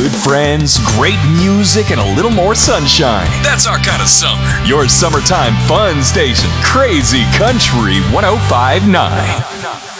good friends, great music, and a little more sunshine. That's our kind of summer. Your summertime fun station, Crazy Country 105.9.